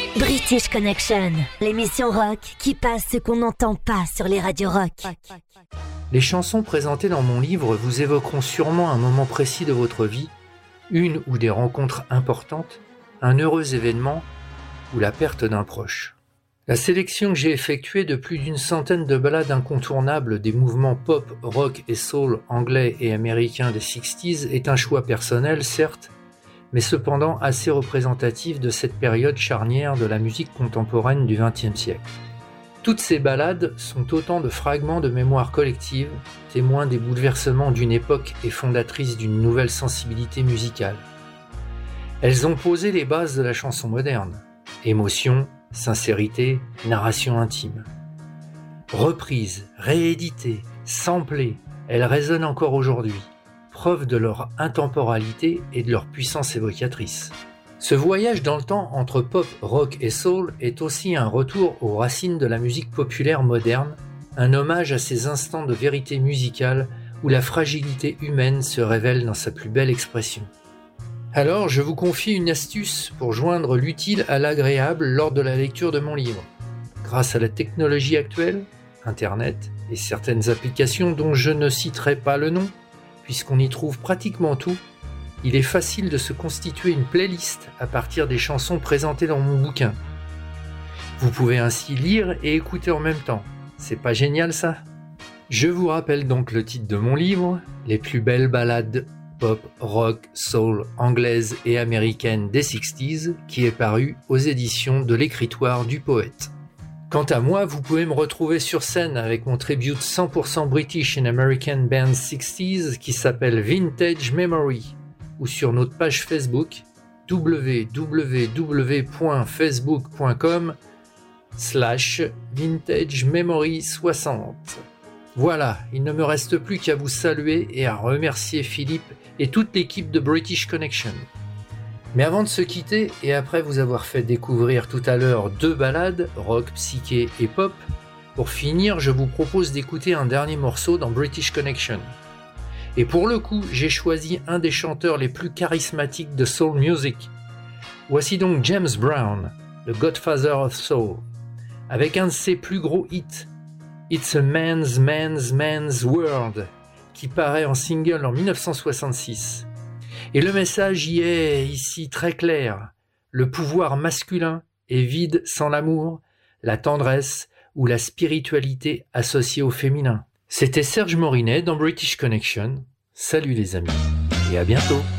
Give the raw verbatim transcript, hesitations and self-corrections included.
British Connection, l'émission rock qui passe ce qu'on n'entend pas sur les radios rock. Les chansons présentées dans mon livre vous évoqueront sûrement un moment précis de votre vie, une ou des rencontres importantes, un heureux événement ou la perte d'un proche. La sélection que j'ai effectuée de plus d'une centaine de ballades incontournables des mouvements pop, rock et soul anglais et américains des sixties est un choix personnel, certes, mais cependant assez représentatif de cette période charnière de la musique contemporaine du vingtième siècle. Toutes ces ballades sont autant de fragments de mémoire collective, témoins des bouleversements d'une époque et fondatrices d'une nouvelle sensibilité musicale. Elles ont posé les bases de la chanson moderne. Émotion, sincérité, narration intime. Reprises, rééditées, samplées, elles résonnent encore aujourd'hui, preuve de leur intemporalité et de leur puissance évocatrice. Ce voyage dans le temps entre pop, rock et soul est aussi un retour aux racines de la musique populaire moderne, un hommage à ces instants de vérité musicale où la fragilité humaine se révèle dans sa plus belle expression. Alors, je vous confie une astuce pour joindre l'utile à l'agréable lors de la lecture de mon livre. Grâce à la technologie actuelle, Internet et certaines applications dont je ne citerai pas le nom, puisqu'on y trouve pratiquement tout, il est facile de se constituer une playlist à partir des chansons présentées dans mon bouquin. Vous pouvez ainsi lire et écouter en même temps. C'est pas génial ça ? Je vous rappelle donc le titre de mon livre, Les plus belles ballades pop, rock, soul, anglaises et américaines des sixties, qui est paru aux éditions de l'Écritoire du Poète. Quant à moi, vous pouvez me retrouver sur scène avec mon tribute cent pour cent British and American Band sixties qui s'appelle Vintage Memory, ou sur notre page Facebook w w w point facebook point com slash vintage memory soixante. Voilà, il ne me reste plus qu'à vous saluer et à remercier Philippe et toute l'équipe de British Connection. Mais avant de se quitter, et après vous avoir fait découvrir tout à l'heure deux ballades, rock, psyché et pop, pour finir, je vous propose d'écouter un dernier morceau dans British Connection. Et pour le coup, j'ai choisi un des chanteurs les plus charismatiques de soul music. Voici donc James Brown, le Godfather of Soul, avec un de ses plus gros hits, It's a Man's Man's Man's World, qui paraît en single en dix-neuf cent soixante-six. Et le message y est ici très clair. Le pouvoir masculin est vide sans l'amour, la tendresse ou la spiritualité associée au féminin. C'était Serge Morinet dans British Connection. Salut les amis et à bientôt.